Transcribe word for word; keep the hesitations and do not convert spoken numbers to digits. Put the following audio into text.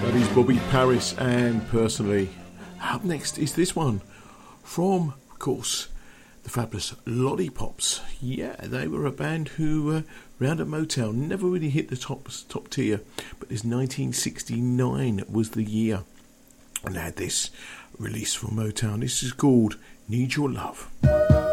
Bobby Paris and Personally. Up next is this one from, of course, the fabulous Lollipops. Yeah, they were a band who uh, round at Motown never really hit the top top tier, but this nineteen sixty-nine was the year, and they had this release from Motown. This is called Need Your Love.